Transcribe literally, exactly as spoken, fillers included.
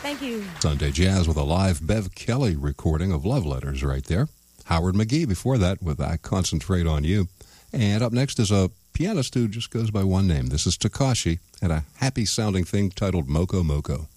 Thank you. Sunday Jazz with a live Bev Kelly recording of Love Letters right there. Howard McGee before that with I Concentrate on You. And up next is a pianist who just goes by one name. This is Takashi and a happy-sounding thing titled Moko Moko.